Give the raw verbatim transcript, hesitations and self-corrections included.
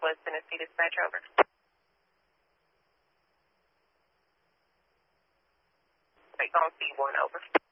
Southwest Tennessee Dispatch, over. Take on C one, over.